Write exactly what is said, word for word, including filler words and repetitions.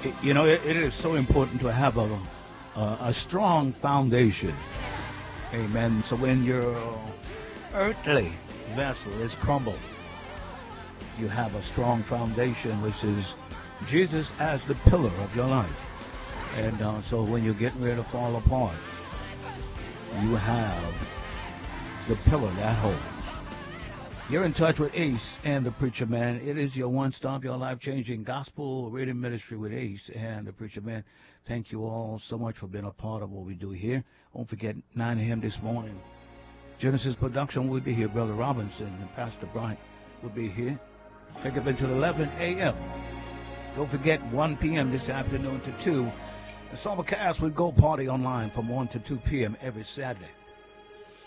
It- you know, it, it is so important to have a, a, a strong foundation. Amen. So when your earthly vessel is crumbled, you have a strong foundation, which is Jesus as the pillar of your life. And uh, so when you're getting ready to fall apart, you have the pillar that holds. You're in touch with Ace and the Preacher Man. It is your one-stop, your life-changing gospel radio ministry with Ace and the Preacher Man. Thank you all so much for being a part of what we do here. Don't forget, nine a.m. this morning, Genesis Production will be here. Brother Robinson and Pastor Bryant will be here. Take up until eleven a.m. Don't forget, one p.m. this afternoon to two. The Summercast with Go Party online from one to two p.m. every Saturday.